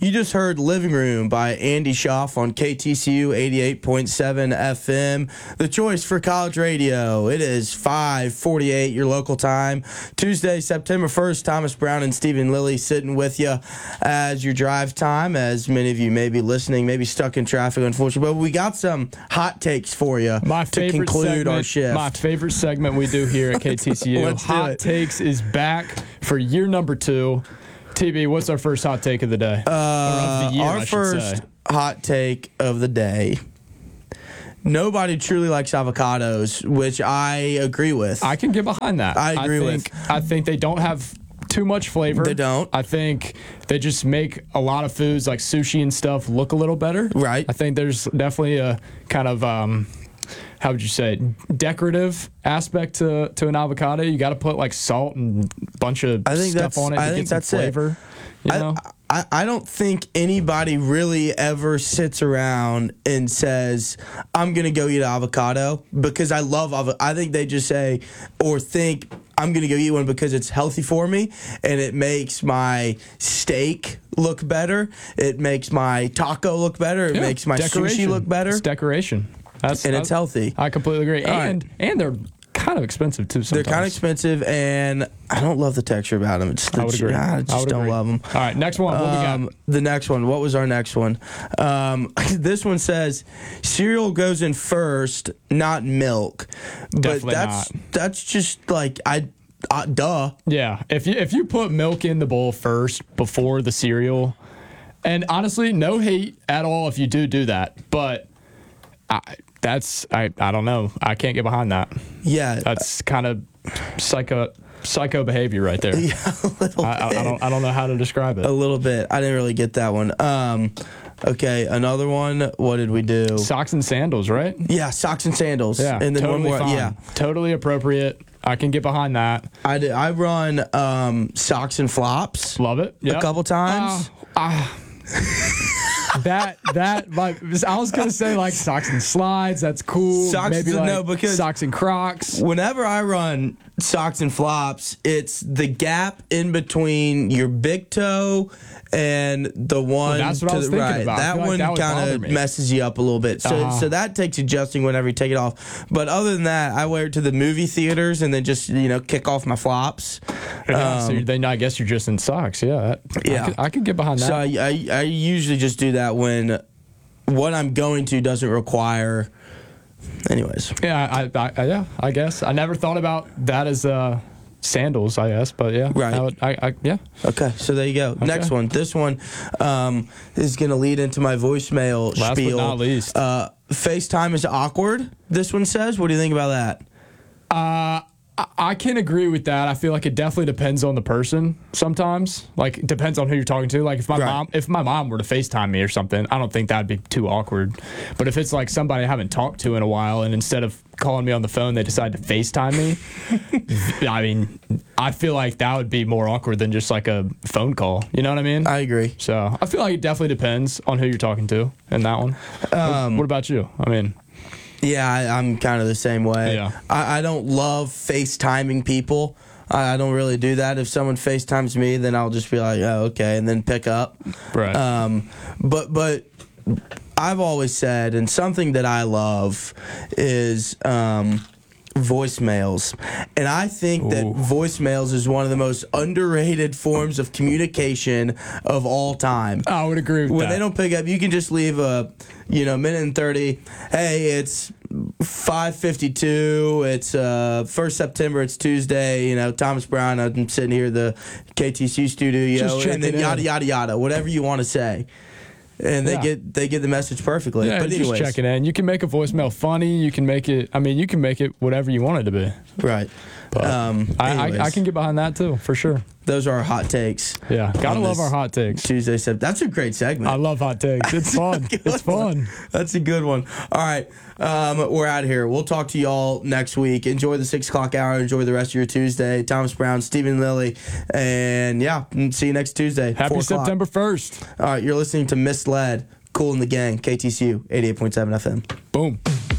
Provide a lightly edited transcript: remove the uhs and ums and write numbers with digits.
You just heard Living Room by Andy Schaaf on KTCU 88.7 FM, the choice for college radio. It is 5:48, your local time. Tuesday, September 1st, Thomas Brown and Stephen Lilly sitting with you as your drive time, as many of you may be listening, maybe stuck in traffic, unfortunately. But we got some hot takes for you to conclude our shift. My favorite segment we do here at KTCU. Hot Takes is back for year number 2. TB, what's our first hot take of the day? Of the year, our first hot take of the day. Nobody truly likes avocados, which I agree with. I can get behind that. I think they don't have too much flavor. They don't. I think they just make a lot of foods like sushi and stuff look a little better. Right. I think there's definitely a kind of how would you say, decorative aspect to an avocado. You got to put like salt and a bunch of stuff on it to get some flavor. I don't think anybody really ever sits around and says, I'm going to go eat an avocado because I love avocado. I think they just say or think, I'm going to go eat one because it's healthy for me and it makes my steak look better. It makes my taco look better. It makes my sushi look better. It's decoration. It's healthy. I completely agree. And they're kind of expensive, too, sometimes. They're kind of expensive, and I don't love the texture about them. I would agree. I just don't love them. All right, next one. What we got? The next one. What was our next one? This one says, cereal goes in first, not milk. Definitely but that's just like, duh. Yeah. If you put milk in the bowl first before the cereal, and honestly, no hate at all if you do that, but I don't know. I can't get behind that. Yeah, that's kind of psycho behavior right there. Yeah, a little bit. I don't know how to describe it. A little bit. I didn't really get that one. Okay, another one. What did we do? Socks and sandals, right? Yeah, socks and sandals. Yeah, and then totally one more. fine. Yeah, totally appropriate. I can get behind that. I run socks and flops. Love it. A couple times. I was gonna say like socks and slides. That's cool. Because socks and Crocs. Whenever I run socks and flops, it's the gap in between your big toe and the one that's what to I was the thinking right. about. That one kind of messes you up a little bit. So that takes adjusting whenever you take it off. But other than that, I wear it to the movie theaters and then just kick off my flops. So then I guess you're just in socks. Yeah. I could get behind that. So I usually just do that when what I'm going to doesn't require. Anyways. Yeah, I guess. I never thought about that as sandals, I guess, but yeah. Right. Yeah. Okay, so there you go. Okay. Next one. This one is going to lead into my voicemail Last spiel. But not least. FaceTime is awkward, this one says. What do you think about that? I can agree with that. I feel like it definitely depends on the person sometimes. Like, it depends on who you're talking to. Like, if my mom were to FaceTime me or something, I don't think that'd be too awkward. But if it's like somebody I haven't talked to in a while and instead of calling me on the phone, they decide to FaceTime me, I mean, I feel like that would be more awkward than just like a phone call. You know what I mean? I agree. So I feel like it definitely depends on who you're talking to in that one. What about you? I mean... Yeah, I'm kind of the same way. Yeah. I don't love FaceTiming people. I don't really do that. If someone FaceTimes me, then I'll just be like, oh, okay, and then pick up. Right. But I've always said, and something that I love is voicemails. And I think that voicemails is one of the most underrated forms of communication of all time. I would agree with that. When they don't pick up, you can just leave a minute and 30. Hey, it's 5:52. It's 1st September. It's Tuesday. Thomas Brown. I'm sitting here at the KTC studio. And then yada yada yada. Whatever you want to say. And they get the message perfectly. Yeah, but anyways, just checking in. You can make a voicemail funny. You can make it. I mean, you can make it whatever you want it to be. Right. But I can get behind that too, for sure. Those are our hot takes. Yeah, gotta love our hot takes. Tuesday, that's a great segment. I love hot takes. It's fun. It's fun. That's a good one. All right, we're out of here. We'll talk to y'all next week. Enjoy the 6 o'clock hour. Enjoy the rest of your Tuesday. Thomas Brown, Stephen Lilly, and see you next Tuesday. Happy September 1st. All right, you're listening to Misled. Cool in the Gang, KTCU 88.7 FM. Boom.